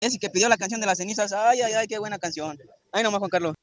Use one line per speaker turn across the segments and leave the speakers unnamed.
y que pidió la canción de las cenizas. Ay, ay, ay, qué buena canción. Ay, nomás, Juan Carlos.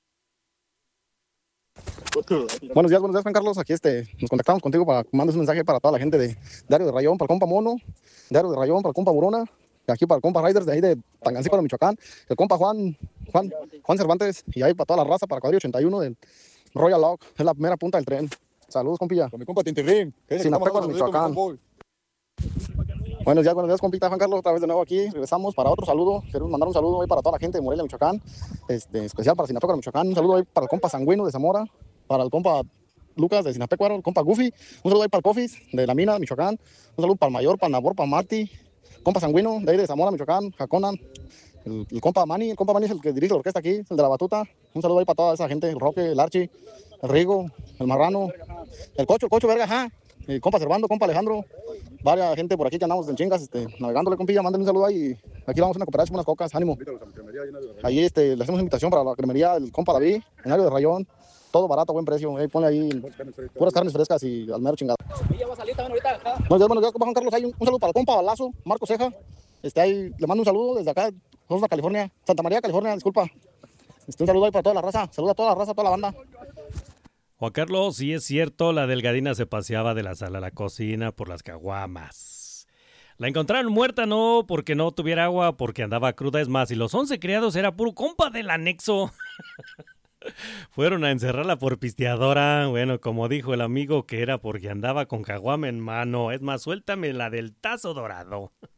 Buenos días, Juan Carlos. Aquí nos contactamos contigo para que mandes un mensaje para toda la gente de Diario de Rayón, para el compa Mono, Diario de Rayón, para el compa Morona, aquí para el compa Riders de ahí de Tangancíparo, Michoacán, el compa Juan Cervantes, y ahí para toda la raza, para Cuadrillo 81 del Royal Lock, es la primera punta del tren. Saludos, compilla.
Con mi compa Tintirrín.
Sinapecuaro, Michoacán. Buenos días, compita Juan Carlos, otra vez de nuevo aquí. Regresamos para otro saludo. Queremos mandar un saludo ahí para toda la gente de Morelia, Michoacán, especial para Sinapecuaro, Michoacán. Un saludo ahí para el compa Sangüino de Zamora, para el compa Lucas de Sinapecuaro, el compa Goofy. Un saludo ahí para el Cofis de La Mina, Michoacán. Un saludo para el Mayor, para el Nabor, para Marty, compa Sangüino de ahí de Zamora, Michoacán, Jacona. El compa Manny es el que dirige la orquesta aquí, el de la batuta. Un saludo ahí para toda esa gente, el Roque, el Archie, el Rigo, el Marrano, el Cocho, verga, ajá. El compa Servando, compa Alejandro, varias gente por aquí que andamos en chingas, navegándole, compilla, mándenme un saludo ahí. Aquí vamos a una cooperación, unas cocas, ánimo. Ahí le hacemos invitación para la cremería del compa David, en área de Rayón, todo barato, buen precio. Ponle ahí puras carnes frescas y al mero chingado. Buenos días, compa Juan Carlos. Hay un saludo para el compa Balazo, Marco Ceja. Ahí le mando un saludo desde acá, Rosa, California, Santa María, California, disculpa. Un saludo ahí para toda la raza, saluda a toda la raza, a toda la banda.
Juan Carlos, sí es cierto, la delgadina se paseaba de la sala a la cocina por las caguamas. La encontraron muerta no porque no tuviera agua, porque andaba cruda, es más, y los 11 criados era puro compa del anexo. Fueron a encerrarla por pisteadora, bueno, como dijo el amigo que era porque andaba con caguama en mano, es más, suéltame la del tazo dorado.